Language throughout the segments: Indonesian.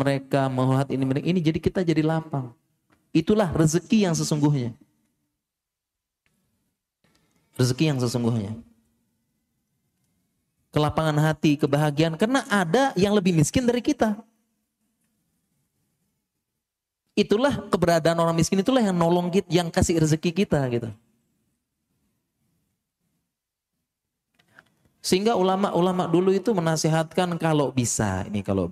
mereka, melihat ini jadi kita jadi lapang. Itulah rezeki yang sesungguhnya. Rezeki yang sesungguhnya. Kelapangan hati, kebahagiaan, karena ada yang lebih miskin dari kita. Itulah keberadaan orang miskin, itulah yang nolong kita, yang kasih rezeki kita gitu. Sehingga ulama-ulama dulu itu menasihatkan kalau bisa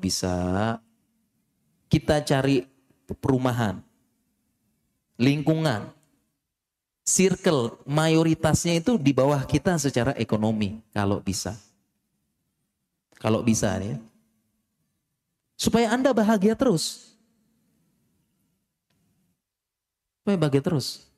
kita cari perumahan, lingkungan, circle mayoritasnya itu di bawah kita secara ekonomi kalau bisa. Kalau bisa ya. Supaya Anda bahagia terus. Supaya bahagia terus.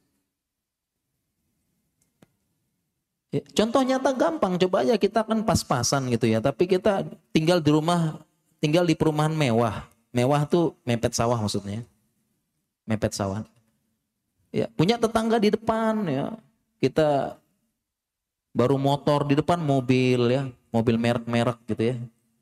Ya, contoh nyata gampang, coba aja kita kan pas-pasan gitu ya, tapi kita tinggal di perumahan mewah. Mewah tuh mepet sawah maksudnya. Mepet sawah. Ya, punya tetangga di depan ya. Kita baru motor di depan mobil ya, mobil merek-merek gitu ya.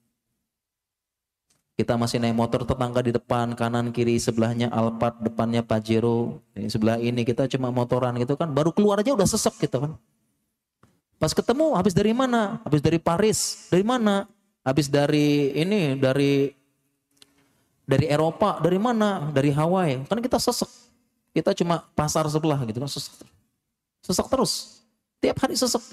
Kita masih naik motor, tetangga di depan, kanan kiri sebelahnya Alphard, depannya Pajero. Sebelah ini kita cuma motoran gitu kan, baru keluar aja udah sesek gitu kan. Pas ketemu, habis dari mana? Habis dari Paris. Dari mana? Habis dari ini, dari Eropa. Dari mana? Dari Hawaii. Kan kita sesek. Kita cuma pasar sebelah gitu kan, sesek. Sesek terus. Tiap hari sesek.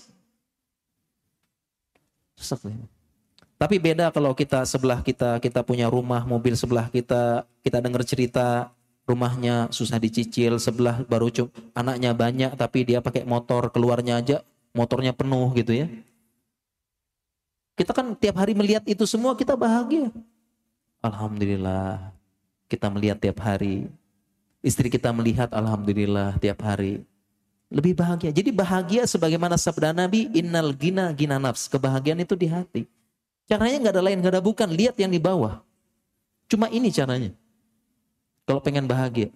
Sesek. Tapi beda kalau kita sebelah kita punya rumah, mobil sebelah kita dengar cerita rumahnya susah dicicil, sebelah baru anaknya banyak tapi dia pakai motor, keluarnya aja motornya penuh gitu ya. Kita kan tiap hari melihat itu semua, kita bahagia. Alhamdulillah, kita melihat tiap hari. Istri kita melihat, alhamdulillah tiap hari. Lebih bahagia. Jadi bahagia sebagaimana sabda Nabi, innal gina gina nafs. Kebahagiaan itu di hati. Caranya nggak ada lain, nggak ada bukan. Lihat yang di bawah. Cuma ini caranya. Kalau pengen bahagia.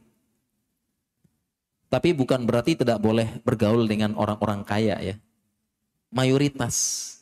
Tapi bukan berarti tidak boleh bergaul dengan orang-orang kaya ya. Mayoritas.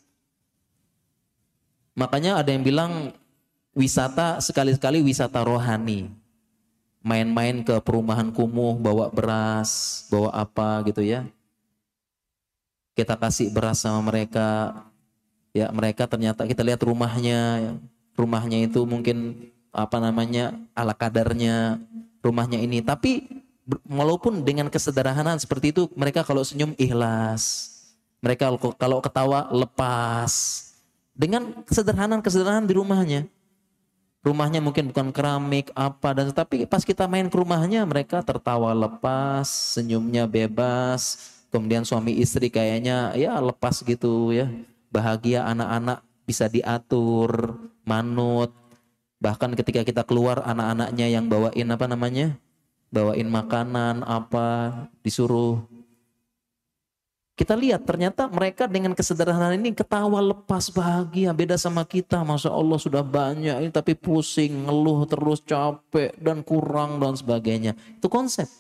Makanya ada yang bilang wisata sekali-sekali wisata rohani. Main-main ke perumahan kumuh, bawa beras, bawa apa gitu ya. Kita kasih beras sama mereka. Ya mereka ternyata kita lihat rumahnya. Rumahnya itu mungkin ala kadarnya rumahnya ini. Tapi walaupun dengan kesederhanaan seperti itu, mereka kalau senyum ikhlas, mereka kalau ketawa lepas, dengan kesederhanaan di rumahnya mungkin bukan keramik dan tapi pas kita main ke rumahnya mereka tertawa lepas, senyumnya bebas, kemudian suami istri kayaknya ya lepas gitu ya, bahagia, anak-anak bisa diatur, manut, bahkan ketika kita keluar anak-anaknya yang bawain makanan disuruh. Kita lihat ternyata mereka dengan kesederhanaan ini ketawa lepas bahagia, beda sama kita. Masya Allah sudah banyak ini tapi pusing, ngeluh terus, capek dan kurang dan sebagainya. Itu konsep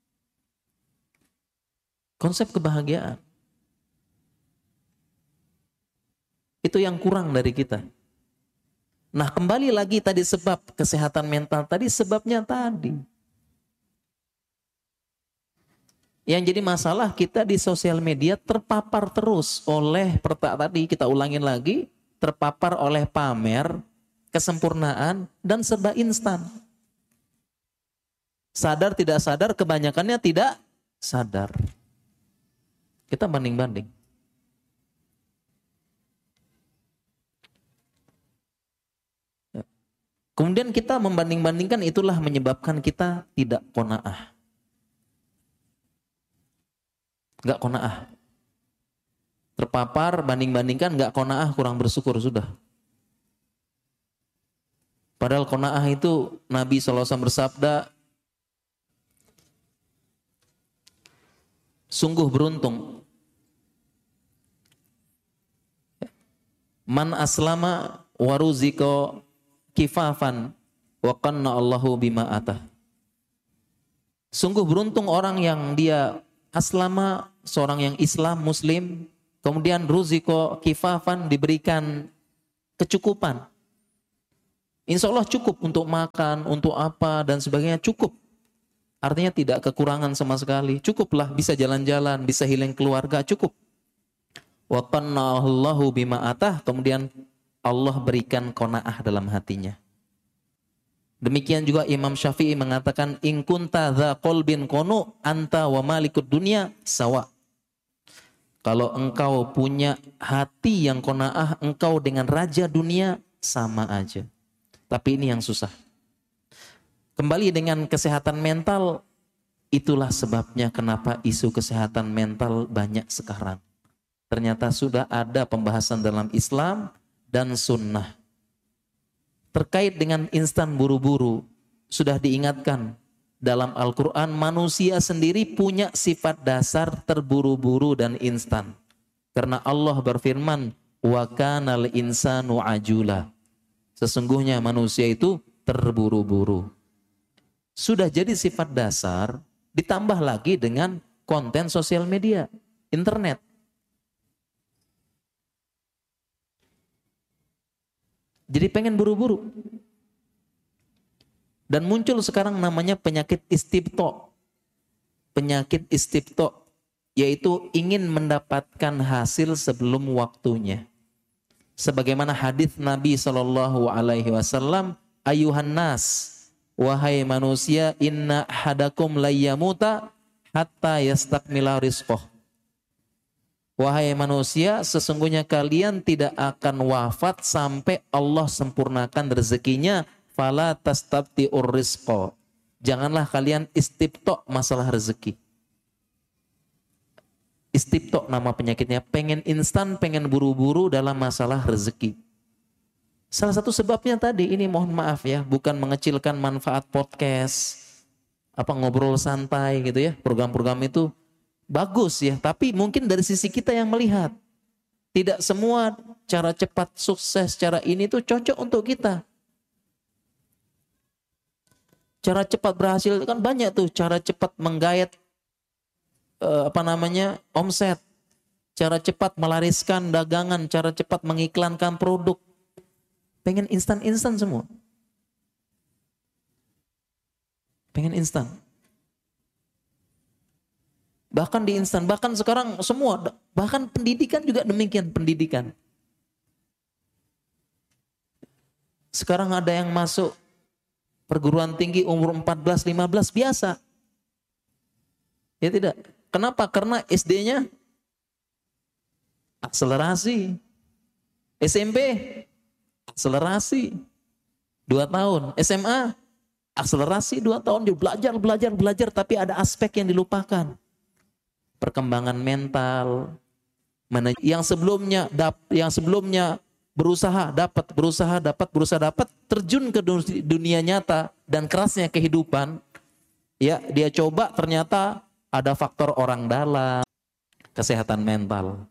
kebahagiaan. Itu yang kurang dari kita. Nah kembali lagi tadi sebab kesehatan mental tadi, sebabnya tadi. Yang jadi masalah kita di sosial media terpapar terus oleh tadi kita ulangin lagi, terpapar oleh pamer, kesempurnaan dan serba instan. Sadar tidak sadar, kebanyakannya tidak sadar. Kita banding-banding. Kemudian kita membanding-bandingkan, itulah menyebabkan kita tidak qanaah. Enggak qanaah. Terpapar, banding-bandingkan, enggak qanaah, kurang bersyukur sudah. Padahal qanaah itu Nabi SAW bersabda, sungguh beruntung man aslama waruziko kifafan wa qanna Allahu bima atah. Sungguh beruntung orang yang dia aslama, seorang yang Islam, Muslim, kemudian ruziko kifafan, diberikan kecukupan. Insya Allah cukup untuk makan, untuk apa dan sebagainya cukup. Artinya tidak kekurangan sama sekali. Cukuplah, bisa jalan-jalan, bisa healing keluarga, cukup. Wa qanna'allahu bima atah, kemudian Allah berikan qanaah dalam hatinya. Demikian juga Imam Syafi'i mengatakan in kunta dza qalbin qanu anta wa malikud dunya sawa. Kalau engkau punya hati yang qanaah, engkau dengan raja dunia sama aja. Tapi ini yang susah. Kembali dengan kesehatan mental, itulah sebabnya kenapa isu kesehatan mental banyak sekarang. Ternyata sudah ada pembahasan dalam Islam dan sunnah. Terkait dengan instan buru-buru, sudah diingatkan dalam Al-Quran, manusia sendiri punya sifat dasar terburu-buru dan instan. Karena Allah berfirman, wa kanal insanu ajula. Sesungguhnya manusia itu terburu-buru. Sudah jadi sifat dasar, ditambah lagi dengan konten sosial media, internet. Jadi pengen buru-buru. Dan muncul sekarang namanya penyakit istibto. Penyakit istibto, yaitu ingin mendapatkan hasil sebelum waktunya. Sebagaimana hadis Nabi SAW, ayuhan nas, wahai manusia, inna hadakum layyamuta hatta yastakmila rizqoh. Wahai manusia, sesungguhnya kalian tidak akan wafat sampai Allah sempurnakan rezekinya. Fala tastabti'ur rizqa. Janganlah kalian istibto masalah rezeki. Istibto nama penyakitnya, pengen instan, pengen buru-buru dalam masalah rezeki. Salah satu sebabnya tadi, ini mohon maaf ya, bukan mengecilkan manfaat podcast, ngobrol santai gitu ya, program-program itu bagus ya, tapi mungkin dari sisi kita yang melihat. Tidak semua cara cepat sukses, cara ini tuh cocok untuk kita. Cara cepat berhasil itu kan banyak tuh, cara cepat menggayat omset. Cara cepat melariskan dagangan, cara cepat mengiklankan produk. Pengen instan-instan semua. Pengen instan. Bahkan di instan, bahkan sekarang semua, bahkan pendidikan juga demikian, pendidikan. Sekarang ada yang masuk perguruan tinggi umur 14-15 biasa. Ya tidak. Kenapa? Karena SD-nya akselerasi. SMP akselerasi 2 tahun. SMA akselerasi 2 tahun. Dia belajar, tapi ada aspek yang dilupakan. Perkembangan mental, yang sebelumnya berusaha dapat, terjun ke dunia nyata dan kerasnya kehidupan, ya dia coba, ternyata ada faktor orang dalam, kesehatan mental,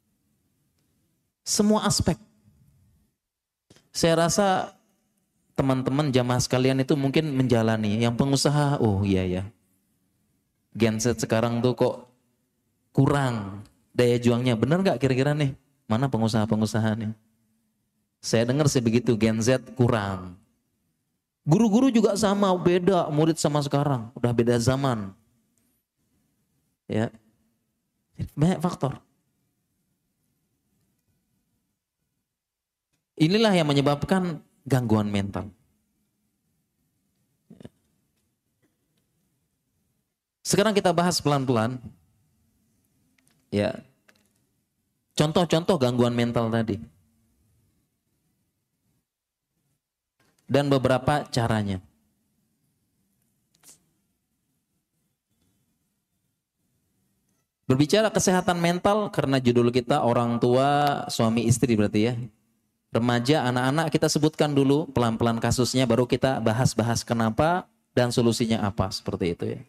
semua aspek. Saya rasa teman-teman jamaah sekalian itu mungkin menjalani, yang pengusaha, oh iya ya, Gen Z sekarang tuh kok kurang daya juangnya, benar nggak kira-kira nih? Mana pengusaha-pengusaha nih? Saya dengar sih begitu, Gen Z kurang. Guru-guru juga sama, beda murid sama sekarang, udah beda zaman. Ya, banyak faktor. Inilah yang menyebabkan gangguan mental. Sekarang kita bahas pelan-pelan. Ya, contoh-contoh gangguan mental tadi. Dan beberapa caranya. Berbicara kesehatan mental, karena judul kita orang tua, suami istri berarti ya. Remaja, anak-anak kita sebutkan dulu pelan-pelan kasusnya, baru kita bahas-bahas kenapa dan solusinya apa, seperti itu ya.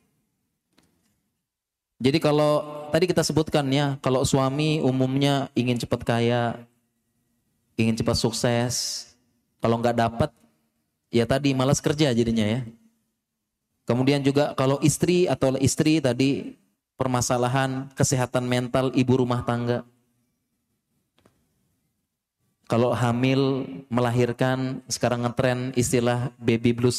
Jadi kalau tadi kita sebutkan ya, kalau suami umumnya ingin cepat kaya, ingin cepat sukses, kalau nggak dapat, ya tadi malas kerja jadinya ya. Kemudian juga kalau istri tadi permasalahan kesehatan mental ibu rumah tangga. Kalau hamil, melahirkan, sekarang ngetren istilah baby blues